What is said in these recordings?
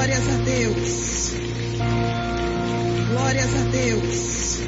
Glórias a Deus. Glórias a Deus.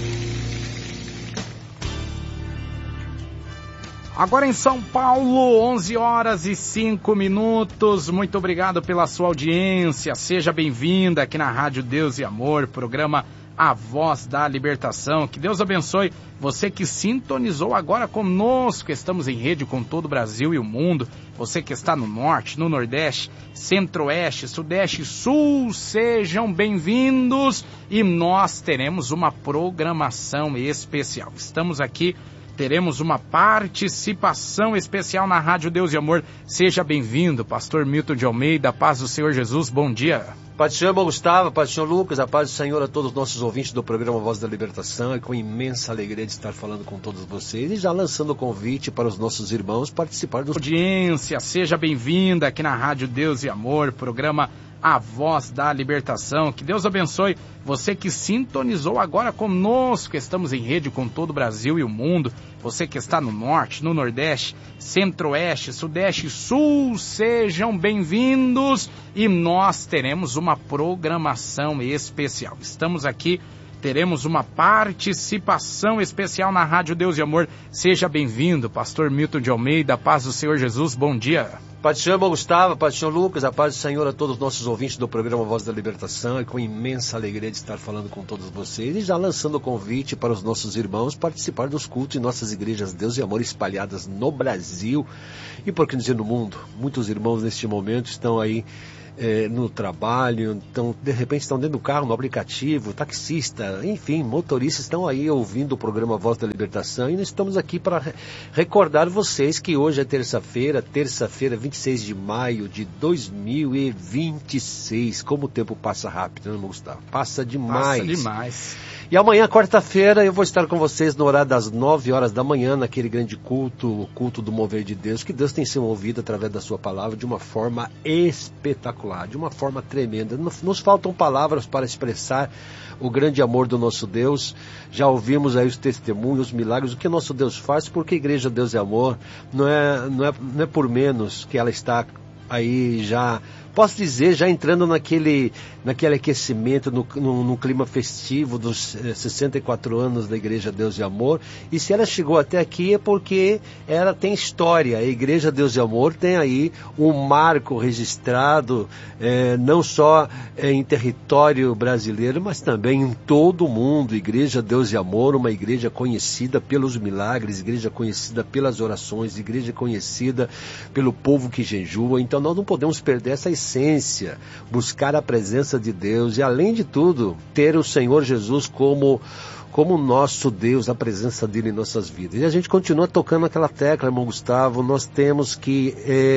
Agora em São Paulo, 11 horas e 5 minutos. Muito obrigado pela sua audiência. Seja bem-vinda aqui na Rádio Deus e Amor, programa A Voz da Libertação. Que Deus abençoe você que sintonizou agora conosco. Estamos em rede com todo o Brasil e o mundo. Você que está no Norte, no Nordeste, Centro-Oeste, Sudeste e Sul, sejam bem-vindos. E nós teremos uma programação especial. Estamos aqui. Teremos uma participação especial na Rádio Deus e Amor. Seja bem-vindo, pastor Milton de Almeida, paz do Senhor Jesus, bom dia. Paz do Senhor, irmão Gustavo, paz do Senhor Lucas, a paz do Senhor a todos os nossos ouvintes do programa Voz da Libertação. É com imensa alegria de estar falando com todos vocês e já lançando o convite para os nossos irmãos participar do... Audiência, seja bem-vinda aqui na Rádio Deus e Amor, programa A Voz da Libertação. Que Deus abençoe você que sintonizou agora conosco. Estamos em rede com todo o Brasil e o mundo. Você que está no Norte, no Nordeste, Centro-Oeste, Sudeste e Sul, sejam bem-vindos. E nós teremos uma programação especial. Estamos aqui, teremos uma participação especial na Rádio Deus e Amor. Seja bem-vindo, pastor Milton de Almeida, paz do Senhor Jesus, bom dia. Paz do Senhor, irmão Gustavo, paz do Senhor Lucas, a paz do Senhor a todos os nossos ouvintes do programa Voz da Libertação. É com imensa alegria de estar falando com todos vocês e já lançando o convite para os nossos irmãos participar dos cultos em nossas igrejas Deus e Amor espalhadas no Brasil e, por que dizer, no mundo. Muitos irmãos neste momento estão aí no trabalho, então, de repente estão dentro do carro, no aplicativo, taxista, enfim, motoristas estão aí ouvindo o programa Voz da Libertação e nós estamos aqui para recordar vocês que hoje é terça-feira, 26 de maio de 2026. Como o tempo passa rápido, né, Gustavo? Passa demais. Passa demais. E amanhã, quarta-feira, eu vou estar com vocês no horário das 9 horas da manhã, naquele grande culto, o culto do mover de Deus, que Deus tem sido ouvido através da sua palavra de uma forma espetacular, de uma forma tremenda. Nos faltam palavras para expressar o grande amor do nosso Deus. Já ouvimos aí os testemunhos, os milagres, o que nosso Deus faz, porque a Igreja Deus é Amor não é por menos que ela está aí já... Posso dizer, já entrando naquele aquecimento, no clima festivo dos 64 anos da Igreja Deus e Amor. E se ela chegou até aqui é porque ela tem história. A Igreja Deus e Amor tem aí um marco registrado, não só em território brasileiro, mas também em todo o mundo. Igreja Deus e Amor, uma igreja conhecida pelos milagres, igreja conhecida pelas orações, igreja conhecida pelo povo que jejua. Então nós não podemos perder essa essência, buscar a presença de Deus e, além de tudo, ter o Senhor Jesus como nosso Deus, a presença dele em nossas vidas. E a gente continua tocando aquela tecla, irmão Gustavo, nós temos que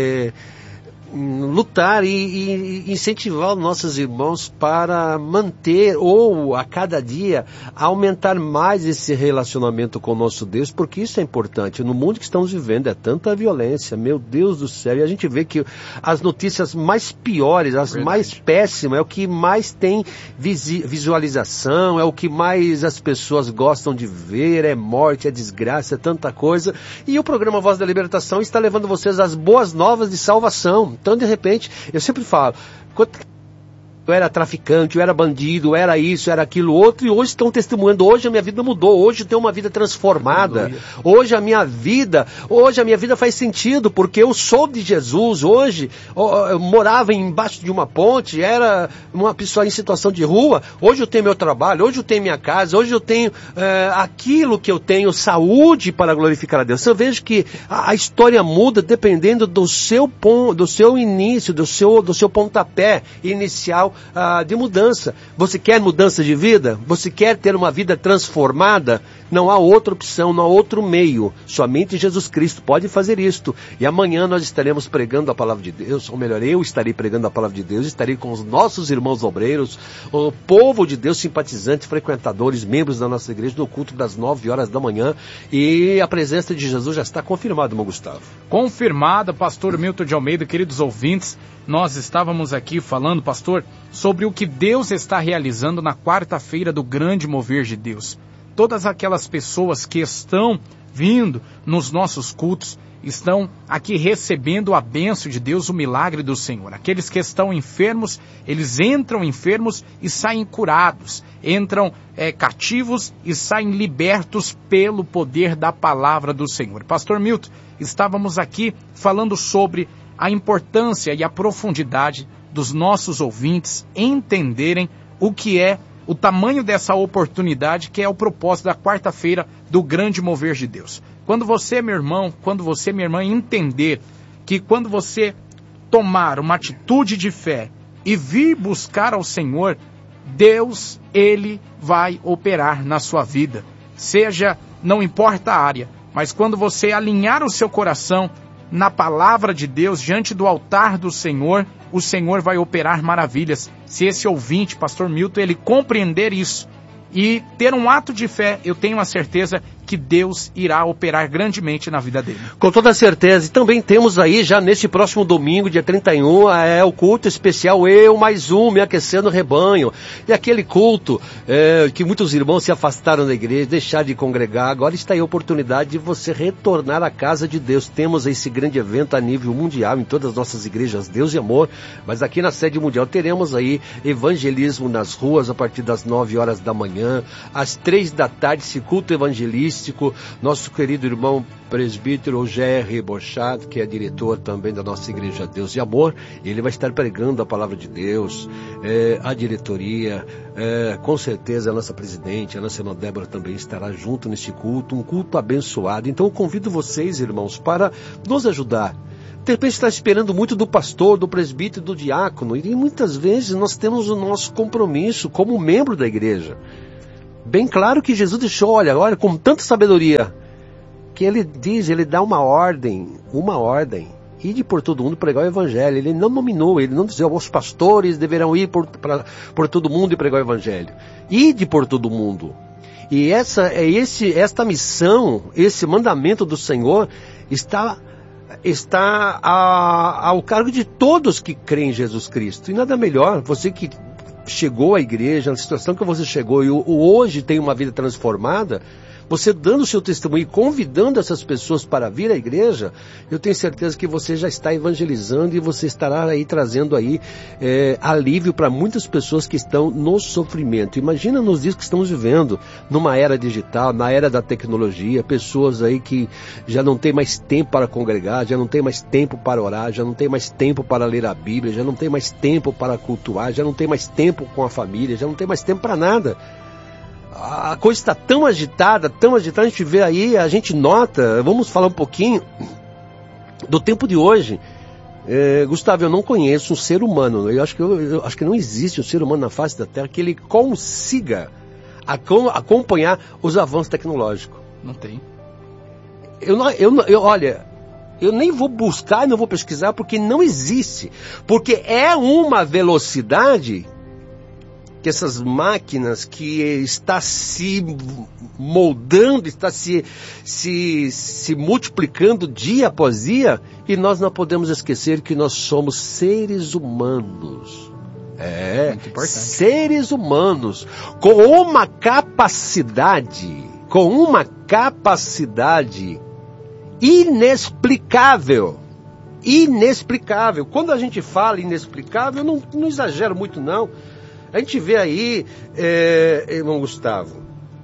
lutar e incentivar os nossos irmãos para manter ou a cada dia aumentar mais esse relacionamento com o nosso Deus, porque isso é importante. No mundo que estamos vivendo é tanta violência, meu Deus do céu, e a gente vê que as notícias mais piores, as mais péssimas, é o que mais tem visualização, é o que mais as pessoas gostam de ver, é morte, é desgraça, é tanta coisa, e o programa Voz da Libertação está levando vocês às boas novas de salvação. Então, de repente, eu sempre falo, eu era traficante, eu era bandido, eu era isso, eu era aquilo outro, e hoje estão testemunhando, hoje a minha vida mudou, hoje eu tenho uma vida transformada, hoje a minha vida faz sentido, porque eu sou de Jesus. Hoje eu morava embaixo de uma ponte, era uma pessoa em situação de rua, hoje eu tenho meu trabalho, hoje eu tenho minha casa, hoje eu tenho aquilo que eu tenho, saúde para glorificar a Deus. Eu vejo que a história muda dependendo do seu início, do seu pontapé inicial de mudança. Você quer mudança de vida? Você quer ter uma vida transformada? Não há outra opção, não há outro meio. Somente Jesus Cristo pode fazer isto. E amanhã nós estaremos pregando a palavra de Deus, ou melhor, eu estarei pregando a palavra de Deus, estarei com os nossos irmãos obreiros, o povo de Deus, simpatizantes, frequentadores, membros da nossa igreja, no culto das 9 horas da manhã. E a presença de Jesus já está confirmada, irmão Gustavo. Confirmada, pastor Milton de Almeida, queridos ouvintes. Nós estávamos aqui falando, pastor, sobre o que Deus está realizando na quarta-feira do grande mover de Deus. Todas aquelas pessoas que estão vindo nos nossos cultos, estão aqui recebendo a bênção de Deus, o milagre do Senhor. Aqueles que estão enfermos, eles entram enfermos e saem curados. Entram cativos e saem libertos pelo poder da palavra do Senhor. Pastor Milton, estávamos aqui falando sobre a importância e a profundidade dos nossos ouvintes entenderem o que é o tamanho dessa oportunidade, que é o propósito da quarta-feira do grande mover de Deus. Quando você, meu irmão, quando você, minha irmã, entender que quando você tomar uma atitude de fé e vir buscar ao Senhor, Deus, Ele vai operar na sua vida. Seja, não importa a área, mas quando você alinhar o seu coração na palavra de Deus, diante do altar do Senhor, o Senhor vai operar maravilhas. Se esse ouvinte, pastor Milton, ele compreender isso e ter um ato de fé, eu tenho a certeza que Deus irá operar grandemente na vida dele. Com toda certeza. E também temos aí, já neste próximo domingo, dia 31, o culto especial Eu Mais Um, Me Aquecendo o Rebanho. E aquele culto que muitos irmãos se afastaram da igreja, deixaram de congregar. Agora está aí a oportunidade de você retornar à casa de Deus. Temos esse grande evento a nível mundial, em todas as nossas igrejas, Deus e Amor. Mas aqui na sede mundial teremos aí evangelismo nas ruas a partir das 9 horas da manhã. Às 3 da tarde, esse culto evangelístico. Nosso querido irmão presbítero G.R. Borchat, que é diretor também da nossa igreja Deus e Amor, ele vai estar pregando a palavra de Deus, a diretoria, com certeza a nossa presidente, a nossa irmã Débora também estará junto nesse culto, um culto abençoado. Então eu convido vocês, irmãos, para nos ajudar. De repente está esperando muito do pastor, do presbítero, do diácono, e muitas vezes nós temos o nosso compromisso como membro da igreja. Bem claro que Jesus deixou, olha, com tanta sabedoria, que ele diz, ele dá uma ordem, ide por todo mundo pregar o evangelho. Ele não nominou, ele não dizia, os pastores deverão ir por todo mundo e pregar o evangelho. Ide por todo mundo. E esta missão, esse mandamento do Senhor está ao cargo de todos que creem em Jesus Cristo. E nada melhor, você que chegou à igreja, na situação que você chegou e hoje tem uma vida transformada, você dando o seu testemunho e convidando essas pessoas para vir à igreja, eu tenho certeza que você já está evangelizando e você estará aí trazendo aí alívio para muitas pessoas que estão no sofrimento. Imagina nos dias que estamos vivendo, numa era digital, na era da tecnologia, pessoas aí que já não tem mais tempo para congregar, já não tem mais tempo para orar, já não tem mais tempo para ler a Bíblia, já não tem mais tempo para cultuar, já não tem mais tempo com a família, já não tem mais tempo para nada. A coisa está tão agitada, a gente vê aí, a gente nota, vamos falar um pouquinho do tempo de hoje. Gustavo, eu não conheço um ser humano, eu acho que não existe um ser humano na face da Terra que ele consiga acompanhar os avanços tecnológicos. Não tem. Olha, eu nem vou buscar, não vou pesquisar, porque não existe. Porque é uma velocidade que essas máquinas que está se moldando, está se multiplicando dia após dia, e nós não podemos esquecer que nós somos seres humanos. Muito importante. Seres humanos com uma capacidade inexplicável. Quando a gente fala inexplicável, eu não exagero muito não. A gente vê aí, irmão Gustavo,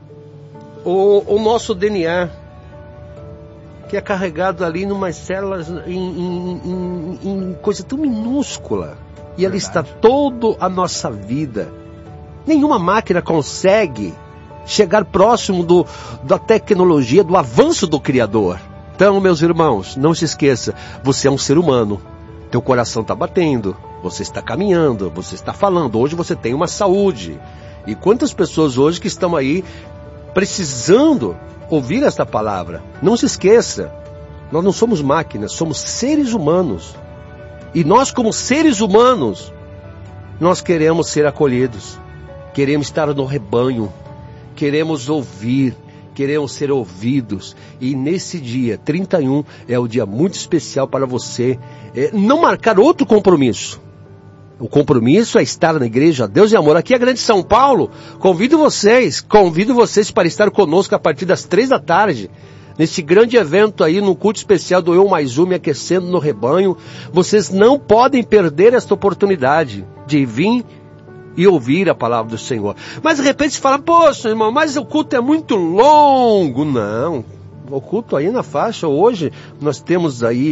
o nosso DNA, que é carregado ali em umas células, em coisa tão minúscula. E ali está toda a nossa vida. Nenhuma máquina consegue chegar próximo da tecnologia, do avanço do Criador. Então, meus irmãos, não se esqueça, você é um ser humano. Teu coração está batendo, você está caminhando, você está falando. Hoje você tem uma saúde. E quantas pessoas hoje que estão aí precisando ouvir esta palavra? Não se esqueça, nós não somos máquinas, somos seres humanos. E nós, como seres humanos, nós queremos ser acolhidos, queremos estar no rebanho, queremos ouvir, queremos ser ouvidos. E nesse dia, 31, é o dia muito especial para você não marcar outro compromisso. O compromisso é estar na igreja Deus e Amor. Aqui é a Grande São Paulo. Convido vocês para estar conosco a partir das 3 da tarde. nesse grande evento aí, no culto especial do Eu Mais Um, Me Aquecendo no Rebanho. Vocês não podem perder esta oportunidade de vir e ouvir a palavra do Senhor. Mas de repente você fala, poxa, irmão, mas o culto é muito longo. Não, o culto aí na faixa, hoje nós temos aí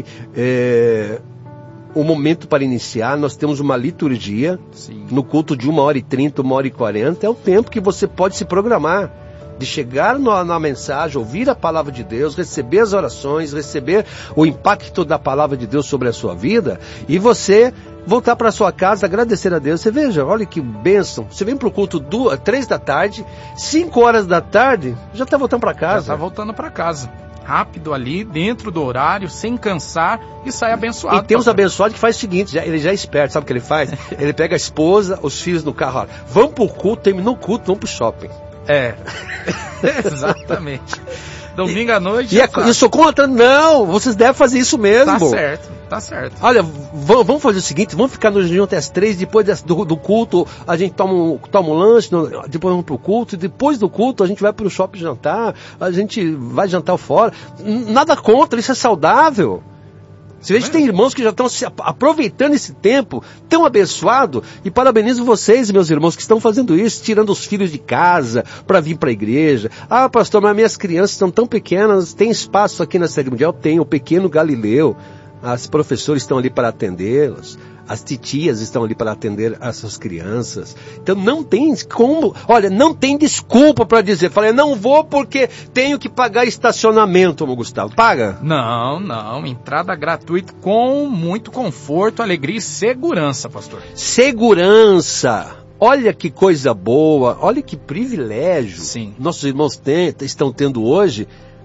um momento para iniciar, nós temos uma liturgia. Sim. No culto de 1h30, 1h40, é o tempo que você pode se programar, de chegar na mensagem, ouvir a palavra de Deus, receber as orações, receber o impacto da palavra de Deus sobre a sua vida, e você voltar para sua casa, agradecer a Deus. Você veja, olha que bênção, você vem para o culto 3 da tarde, 5 horas da tarde, já está voltando para casa. Já está voltando para casa. Rápido ali, dentro do horário, sem cansar, e sai abençoado. E temos abençoado que faz o seguinte, ele já é esperto, sabe o que ele faz? Ele pega a esposa, os filhos no carro, olha, vamos pro culto, terminou o culto, vamos pro shopping. Exatamente. Domingo à noite. E eu sou contra, não, vocês devem fazer isso mesmo. Tá certo. Olha, vamos fazer o seguinte, vamos ficar no jejum até as 3, depois do culto a gente toma um lanche, depois vamos pro culto, e depois do culto a gente vai pro shopping jantar, a gente vai jantar fora. Nada contra, isso é saudável. Você vê que tem irmãos que já estão aproveitando esse tempo, tão abençoado, e parabenizo vocês, meus irmãos, que estão fazendo isso, tirando os filhos de casa para vir para a igreja. Ah, pastor, mas minhas crianças estão tão pequenas, tem espaço aqui na Sede Mundial? Tem, o pequeno Galileu, as professoras estão ali para atendê-las, as titias estão ali para atender essas crianças. Então não tem como, olha, não tem desculpa para dizer, falei, não vou porque tenho que pagar estacionamento, irmão Gustavo. Paga? Não, entrada gratuita com muito conforto, alegria e segurança, pastor. Segurança! Olha que coisa boa, olha que privilégio. Sim. Nossos irmãos estão tendo hoje